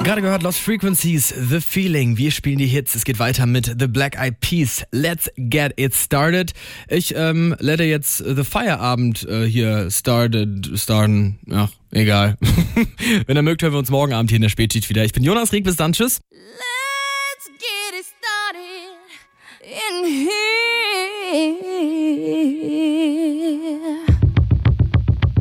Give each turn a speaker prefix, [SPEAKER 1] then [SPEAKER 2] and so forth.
[SPEAKER 1] Gerade gehört Lost Frequencies, The Feeling. Wir spielen die Hits. Es geht weiter mit The Black Eyed Peas. Let's get it started. Ich lätte jetzt The Feierabend hier starten. Ach, egal. Wenn ihr mögt, hören wir uns morgen Abend hier in der Spätschicht wieder. Ich bin Jonas Rieck. Bis dann. Tschüss.
[SPEAKER 2] Let's get it started in